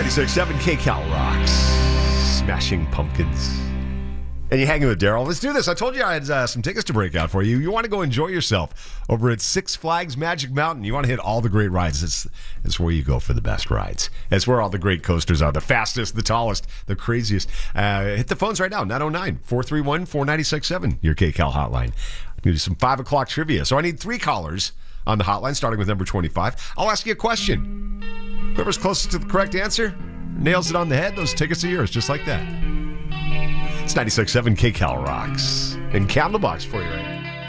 96.7 KCal rocks. Smashing Pumpkins. And you're hanging with Daryl. Let's do this. I told you I had some tickets to break out for you. You want to go enjoy yourself over at Six Flags Magic Mountain. You want to hit all the great rides. It's where you go for the best rides. It's where all the great coasters are. The fastest, the tallest, the craziest. Hit the phones right now. 909-431-4967. Your KCal hotline. I'm going to do some 5 o'clock trivia. So I need 3 callers on the hotline, starting with number 25. I'll ask you a question. Whoever's closest to the correct answer nails it on the head. Those tickets are yours, just like that. It's 96.7 KCal rocks. And Candlebox for you right now.